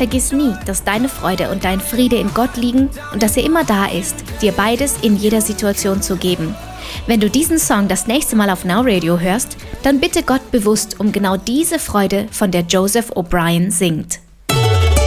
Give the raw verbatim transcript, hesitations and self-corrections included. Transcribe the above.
vergiss nie, dass deine Freude und dein Friede in Gott liegen und dass er immer da ist, dir beides in jeder Situation zu geben. Wenn du diesen Song das nächste Mal auf Now Radio hörst, dann bitte Gott bewusst um genau diese Freude, von der Joseph O'Brien singt.